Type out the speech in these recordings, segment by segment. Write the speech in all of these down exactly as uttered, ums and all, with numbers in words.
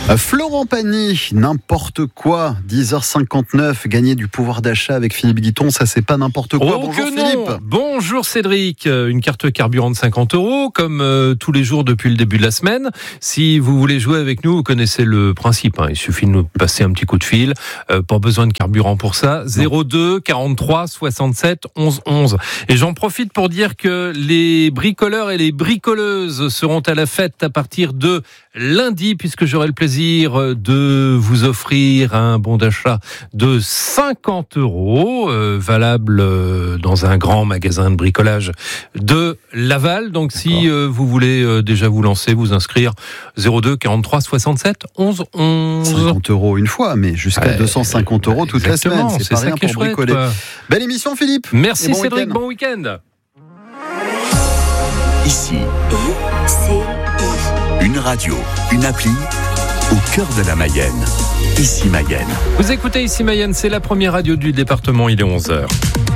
Florent Pagny, n'importe quoi, dix heures cinquante-neuf, gagner du pouvoir d'achat avec Philippe Guiton, ça c'est pas n'importe quoi. Oh Bonjour que Philippe. Non. Bonjour Cédric, une carte carburant de cinquante euros, comme euh, tous les jours depuis le début de la semaine. Si vous voulez jouer avec nous, vous connaissez le principe, hein. Il suffit de nous passer un petit coup de fil, euh, pas besoin de carburant pour ça, zéro deux quarante-trois soixante-sept onze onze. Et j'en profite pour dire que les bricoleurs et les bricoleuses seront à la fête à partir de lundi, puisque j'aurai le plaisir de vous offrir un bon d'achat de cinquante euros, euh, valable euh, dans un grand magasin de bricolage de Laval. Donc D'accord. si euh, vous voulez euh, déjà vous lancer, vous inscrire, zéro deux quarante-trois soixante-sept onze onze. cinquante euros une fois, mais jusqu'à ouais, deux cent cinquante euros toute la semaine. C'est, c'est pas rien pour chouette, bricoler. Quoi. Belle émission Philippe. Merci bon Cédric, week-end. Bon week-end. Ici, une radio, une appli au cœur de la Mayenne. Ici Mayenne. Vous écoutez Ici Mayenne, c'est la première radio du département, il est onze heures.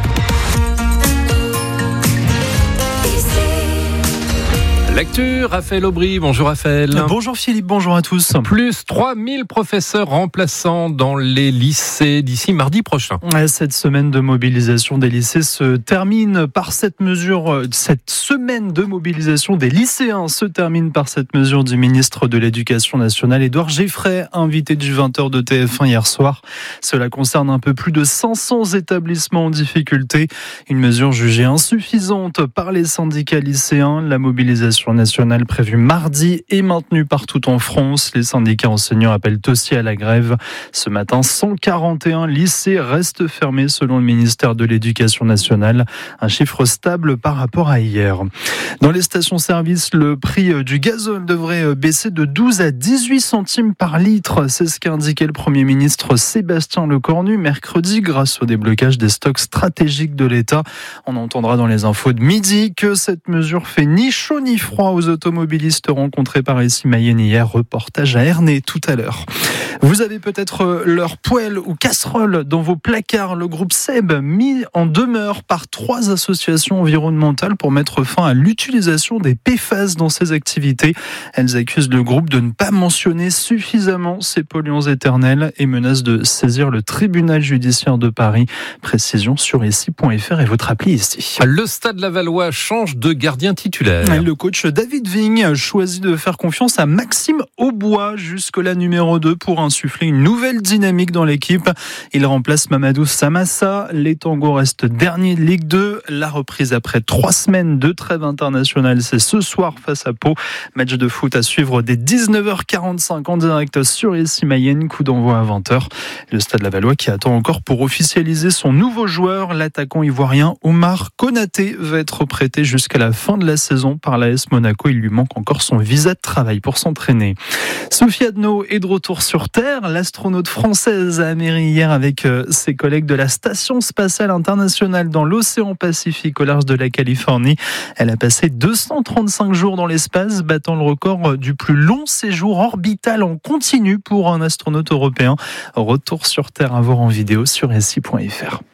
L'actu, Raphaël Aubry. Bonjour Raphaël. Bonjour Philippe, bonjour à tous. Plus trois mille professeurs remplaçants dans les lycées d'ici mardi prochain. Cette semaine de mobilisation des lycées se termine par cette mesure, cette semaine de mobilisation des lycéens se termine par cette mesure du ministre de l'Éducation nationale, Édouard Geffray, invité du vingt heures de T F un hier soir. Cela concerne un peu plus de cinq cents établissements en difficulté. Une mesure jugée insuffisante par les syndicats lycéens. La mobilisation nationale prévue mardi est maintenue partout en France. Les syndicats enseignants appellent aussi à la grève. Ce matin, cent quarante et un lycées restent fermés selon le ministère de l'Éducation nationale. Un chiffre stable par rapport à hier. Dans les stations-service, le prix du gazole devrait baisser de douze à dix-huit centimes par litre. C'est ce qu'a indiqué le Premier ministre Sébastien Lecornu mercredi grâce au déblocage des stocks stratégiques de l'État. On entendra dans les infos de midi que cette mesure fait ni chaud ni froid aux automobilistes rencontrés par Ici Mayenne hier. Reportage à Ernée tout à l'heure. Vous avez peut-être leur poêle ou casserole dans vos placards. Le groupe Seb, mis en demeure par trois associations environnementales pour mettre fin à l'utilisation des P F A S dans ses activités. Elles accusent le groupe de ne pas mentionner suffisamment ces polluants éternels et menacent de saisir le tribunal judiciaire de Paris. Précision sur ici point f r et votre appli ici. Le Stade Lavallois change de gardien titulaire. Le coach David Vigne choisit de faire confiance à Maxime Aubois, jusque-là numéro deux, pour insuffler une nouvelle dynamique dans l'équipe. Il remplace Mamadou Samassa. Les Tangos restent derniers de Ligue deux. La reprise après trois semaines de trêve internationale, c'est ce soir face à Pau. Match de foot à suivre dès dix-neuf heures quarante-cinq en direct sur Ici Mayenne. Coup d'envoi à vingt heures. Le Stade Lavallois qui attend encore pour officialiser son nouveau joueur. L'attaquant ivoirien Omar Konaté va être prêté jusqu'à la fin de la saison par l'A S Monaco. Il lui manque encore son visa de travail pour s'entraîner. Sophie Adno est de retour sur Terre. L'astronaute française a améri hier avec ses collègues de la Station spatiale internationale dans l'océan Pacifique au large de la Californie. Elle a passé deux cent trente-cinq jours dans l'espace, battant le record du plus long séjour orbital en continu pour un astronaute européen. Retour sur Terre à voir en vidéo sur ici point f r.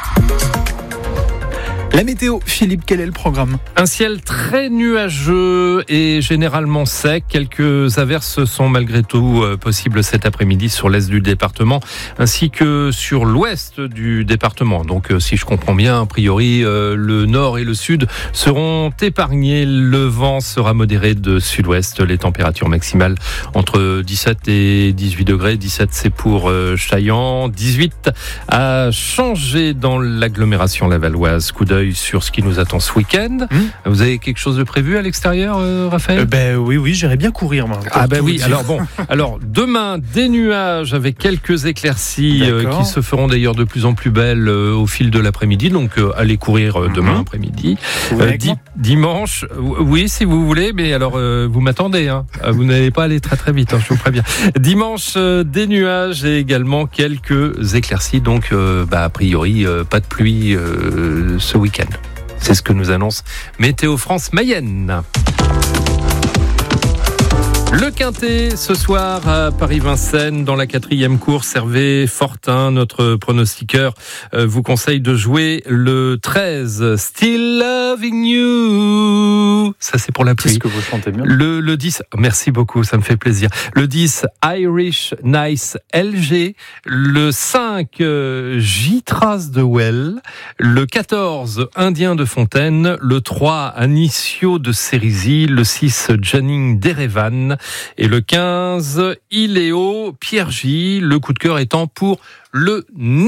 La météo, Philippe, quel est le programme ? Un ciel très nuageux et généralement sec. Quelques averses sont malgré tout possibles cet après-midi sur l'est du département ainsi que sur l'ouest du département. Donc si je comprends bien, a priori, le nord et le sud seront épargnés. Le vent sera modéré de sud-ouest. Les températures maximales entre dix-sept et dix-huit degrés. dix-sept c'est pour Chaillan. dix-huit à changer dans l'agglomération lavalloise. Coup d'œil sur ce qui nous attend ce week-end. Mmh. Vous avez quelque chose de prévu à l'extérieur, euh, Raphaël ? euh, Ben oui, oui, j'irais bien courir, moi. Ah ben oui. Dire. Alors bon, alors demain des nuages avec quelques éclaircies euh, qui se feront d'ailleurs de plus en plus belles euh, au fil de l'après-midi. Donc euh, allez courir euh, demain mmh. après-midi. Euh, di- dimanche, oui, si vous voulez, mais alors euh, vous m'attendez. Hein. Vous n'allez pas aller très très vite, hein, je vous préviens. Dimanche, euh, des nuages et également quelques éclaircies. Donc, euh, bah a priori, euh, pas de pluie euh, ce week-end. C'est ce que nous annonce Météo France Mayenne. Le Quintet, ce soir à Paris-Vincennes, dans la quatrième course, Hervé Fortin, notre pronostiqueur, euh, vous conseille de jouer le treize, Still Loving You. Ça, c'est pour la pluie. Qu'est-ce que vous chantez bien. Le, le dix, merci beaucoup, ça me fait plaisir. Le dix, Irish Nice L G. Le cinq, euh, J-Trace de Well. Le quatorze, Indien de Fontaine. Le trois, Anicio de Cerisy. Le six, Janine d'Erevan. Et le quinze, Iléo Pierre J. Le coup de cœur étant pour le